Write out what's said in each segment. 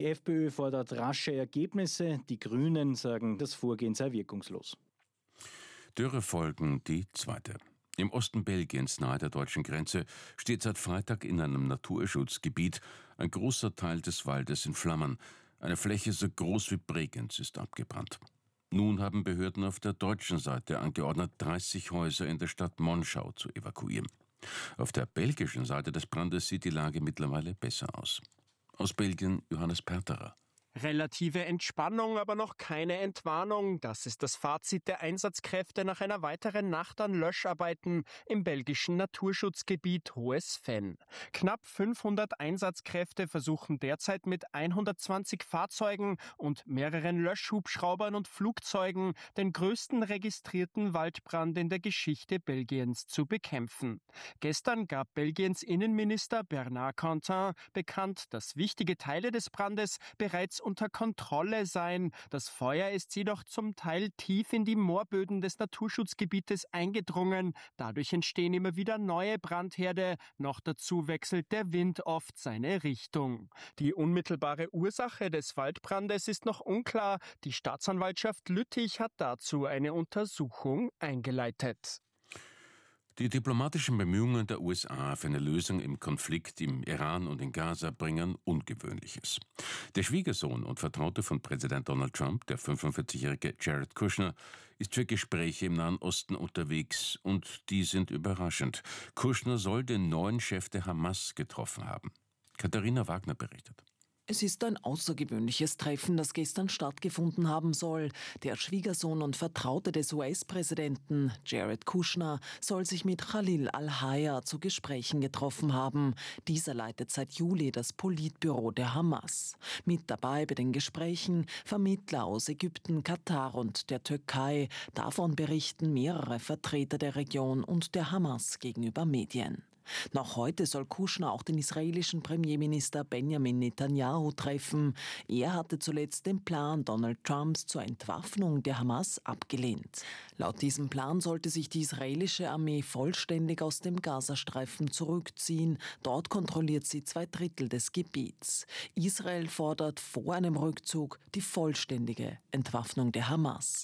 Die FPÖ fordert rasche Ergebnisse. Die Grünen sagen, das Vorgehen sei wirkungslos. Dürrefolgen die zweite. Im Osten Belgiens nahe der deutschen Grenze steht seit Freitag in einem Naturschutzgebiet ein großer Teil des Waldes in Flammen. Eine Fläche so groß wie Bregenz ist abgebrannt. Nun haben Behörden auf der deutschen Seite angeordnet, 30 Häuser in der Stadt Monschau zu evakuieren. Auf der belgischen Seite des Brandes sieht die Lage mittlerweile besser aus. Aus Belgien Johannes Perterer. Relative Entspannung, aber noch keine Entwarnung. Das ist das Fazit der Einsatzkräfte nach einer weiteren Nacht an Löscharbeiten im belgischen Naturschutzgebiet Hohes Venn. Knapp 500 Einsatzkräfte versuchen derzeit mit 120 Fahrzeugen und mehreren Löschhubschraubern und Flugzeugen den größten registrierten Waldbrand in der Geschichte Belgiens zu bekämpfen. Gestern gab Belgiens Innenminister Bernard Cantin bekannt, dass wichtige Teile des Brandes bereits unter Kontrolle seien. Das Feuer ist jedoch zum Teil tief in die Moorböden des Naturschutzgebietes eingedrungen. Dadurch entstehen immer wieder neue Brandherde. Noch dazu wechselt der Wind oft seine Richtung. Die unmittelbare Ursache des Waldbrandes ist noch unklar. Die Staatsanwaltschaft Lüttich hat dazu eine Untersuchung eingeleitet. Die diplomatischen Bemühungen der USA für eine Lösung im Konflikt im Iran und in Gaza bringen Ungewöhnliches. Der Schwiegersohn und Vertraute von Präsident Donald Trump, der 45-jährige Jared Kushner, ist für Gespräche im Nahen Osten unterwegs und die sind überraschend. Kushner soll den neuen Chef der Hamas getroffen haben. Katharina Wagner berichtet. Es ist ein außergewöhnliches Treffen, das gestern stattgefunden haben soll. Der Schwiegersohn und Vertraute des US-Präsidenten, Jared Kushner, soll sich mit Khalil al-Hayya zu Gesprächen getroffen haben. Dieser leitet seit Juli das Politbüro der Hamas. Mit dabei bei den Gesprächen Vermittler aus Ägypten, Katar und der Türkei. Davon berichten mehrere Vertreter der Region und der Hamas gegenüber Medien. Noch heute soll Kushner auch den israelischen Premierminister Benjamin Netanyahu treffen. Er hatte zuletzt den Plan Donald Trumps zur Entwaffnung der Hamas abgelehnt. Laut diesem Plan sollte sich die israelische Armee vollständig aus dem Gazastreifen zurückziehen. Dort kontrolliert sie 2/3 des Gebiets. Israel fordert vor einem Rückzug die vollständige Entwaffnung der Hamas.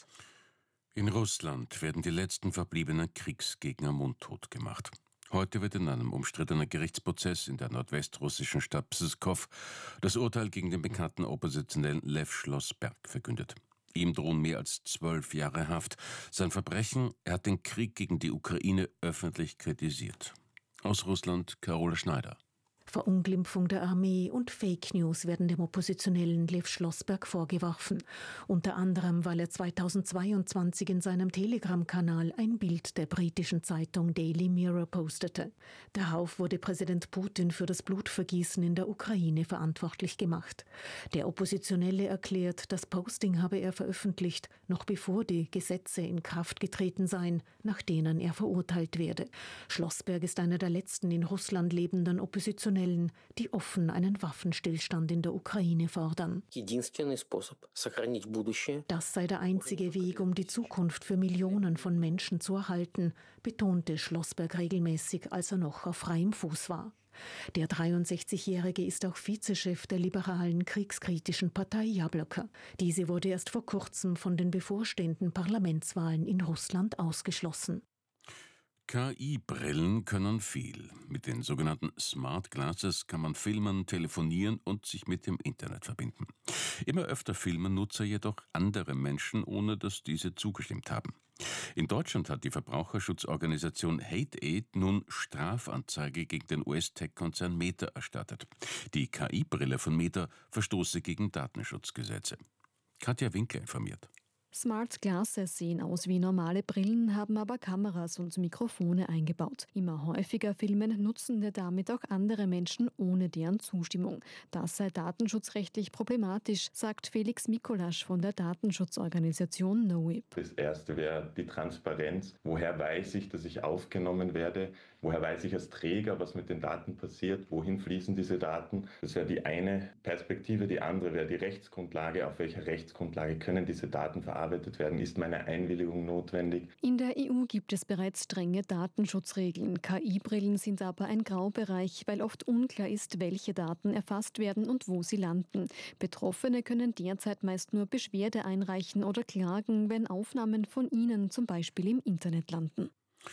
In Russland werden die letzten verbliebenen Kriegsgegner mundtot gemacht. Heute wird in einem umstrittenen Gerichtsprozess in der nordwestrussischen Stadt Pskow das Urteil gegen den bekannten Oppositionellen Lew Schlossberg verkündet. Ihm drohen mehr als 12 Jahre Haft. Sein Verbrechen: er hat den Krieg gegen die Ukraine öffentlich kritisiert. Aus Russland Carola Schneider. Verunglimpfung der Armee und Fake News werden dem Oppositionellen Lew Schlossberg vorgeworfen. Unter anderem, weil er 2022 in seinem Telegram-Kanal ein Bild der britischen Zeitung Daily Mirror postete. Darauf wurde Präsident Putin für das Blutvergießen in der Ukraine verantwortlich gemacht. Der Oppositionelle erklärt, das Posting habe er veröffentlicht, noch bevor die Gesetze in Kraft getreten seien, nach denen er verurteilt werde. Schlossberg ist einer der letzten in Russland lebenden Oppositionellen, die offen einen Waffenstillstand in der Ukraine fordern. Das sei der einzige Weg, um die Zukunft für Millionen von Menschen zu erhalten, betonte Schlossberg regelmäßig, als er noch auf freiem Fuß war. Der 63-Jährige ist auch Vizechef der liberalen kriegskritischen Partei Jabloko. Diese wurde erst vor kurzem von den bevorstehenden Parlamentswahlen in Russland ausgeschlossen. KI-Brillen können viel. Mit den sogenannten Smart Glasses kann man filmen, telefonieren und sich mit dem Internet verbinden. Immer öfter filmen Nutzer jedoch andere Menschen, ohne dass diese zugestimmt haben. In Deutschland hat die Verbraucherschutzorganisation HateAid nun Strafanzeige gegen den US-Tech-Konzern Meta erstattet. Die KI-Brille von Meta verstoße gegen Datenschutzgesetze. Katja Winkler informiert. Smart Glasses sehen aus wie normale Brillen, haben aber Kameras und Mikrofone eingebaut. Immer häufiger filmen Nutzende damit auch andere Menschen ohne deren Zustimmung. Das sei datenschutzrechtlich problematisch, sagt Felix Mikolasch von der Datenschutzorganisation NoIP. Das erste wäre die Transparenz. Woher weiß ich, dass ich aufgenommen werde? Woher weiß ich als Träger, was mit den Daten passiert? Wohin fließen diese Daten? Das wäre die eine Perspektive. Die andere wäre die Rechtsgrundlage. Auf welcher Rechtsgrundlage können diese Daten verarbeitet werden? Ist meine Einwilligung notwendig? In der EU gibt es bereits strenge Datenschutzregeln. KI-Brillen sind aber ein Graubereich, weil oft unklar ist, welche Daten erfasst werden und wo sie landen. Betroffene können derzeit meist nur Beschwerde einreichen oder klagen, wenn Aufnahmen von ihnen zum Beispiel im Internet landen.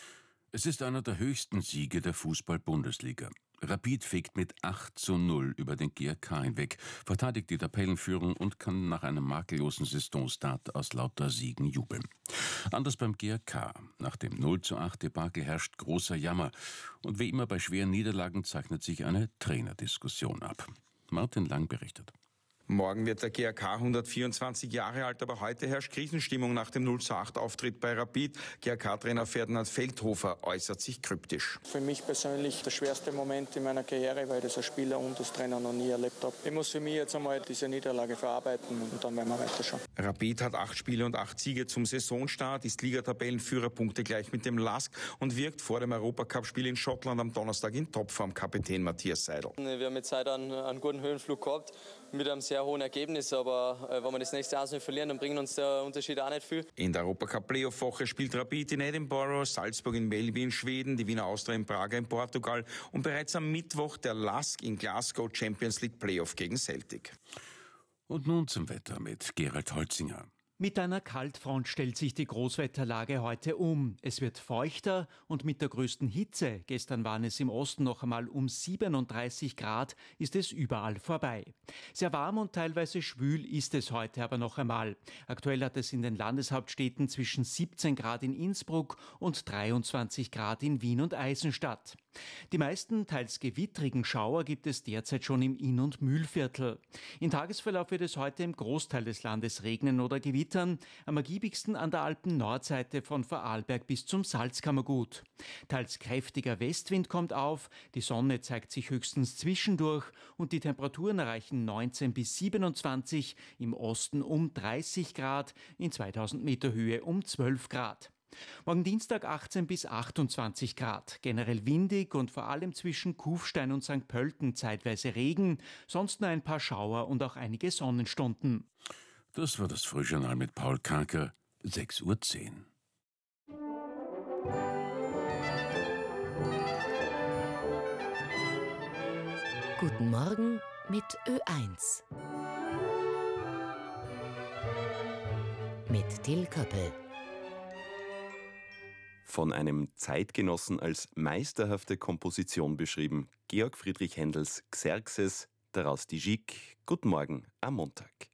Es ist einer der höchsten Siege der Fußball-Bundesliga. Rapid fegt mit 8:0 über den GRK hinweg, verteidigt die Tabellenführung und kann nach einem makellosen Saisonstart aus lauter Siegen jubeln. Anders beim GRK. Nach dem 0:8-Debakel herrscht großer Jammer. Und wie immer bei schweren Niederlagen zeichnet sich eine Trainerdiskussion ab. Martin Lang berichtet. Morgen wird der GRK 124 Jahre alt, aber heute herrscht Krisenstimmung nach dem 0:8-Auftritt bei Rapid. GRK-Trainer Ferdinand Feldhofer äußert sich kryptisch. Für mich persönlich der schwerste Moment in meiner Karriere, weil ich das als Spieler und als Trainer noch nie erlebt habe. Ich muss für mich jetzt einmal diese Niederlage verarbeiten und dann werden wir weiterschauen. Rapid hat 8 Spiele und 8 Siege zum Saisonstart, ist Ligatabellenführer, Punkte gleich mit dem LASK und wirkt vor dem Europacup-Spiel in Schottland am Donnerstag in Topform. Kapitän Matthias Seidel. Wir haben jetzt heute einen guten Höhenflug gehabt mit einem sehr hohen Ergebnis, aber wenn wir das nächste Arsenal verlieren, dann bringen uns der Unterschied auch nicht viel. In der Europacup-Playoff-Woche spielt Rapid in Edinburgh, Salzburg in Melby in Schweden, die Wiener Austria in Praga in Portugal und bereits am Mittwoch der LASK in Glasgow Champions League Playoff gegen Celtic. Und nun zum Wetter mit Gerald Holzinger. Mit einer Kaltfront stellt sich die Großwetterlage heute um. Es wird feuchter und mit der größten Hitze, gestern waren es im Osten noch einmal um 37 Grad, ist es überall vorbei. Sehr warm und teilweise schwül ist es heute aber noch einmal. Aktuell hat es in den Landeshauptstädten zwischen 17 Grad in Innsbruck und 23 Grad in Wien und Eisenstadt. Die meisten teils gewittrigen Schauer gibt es derzeit schon im Inn- und Mühlviertel. Im Tagesverlauf wird es heute im Großteil des Landes regnen oder gewittern, am ergiebigsten an der Alpen-Nordseite von Vorarlberg bis zum Salzkammergut. Teils kräftiger Westwind kommt auf, die Sonne zeigt sich höchstens zwischendurch und die Temperaturen erreichen 19 bis 27, im Osten um 30 Grad, in 2000 Meter Höhe um 12 Grad. Morgen Dienstag 18 bis 28 Grad, generell windig und vor allem zwischen Kufstein und St. Pölten zeitweise Regen, sonst nur ein paar Schauer und auch einige Sonnenstunden. Das war das Frühjournal mit Paul Kanker, 6:10 Uhr. Guten Morgen mit Ö1. Mit Till Köppel. Von einem Zeitgenossen als meisterhafte Komposition beschrieben, Georg Friedrich Händels Xerxes, daraus die Gigue, Guten Morgen am Montag.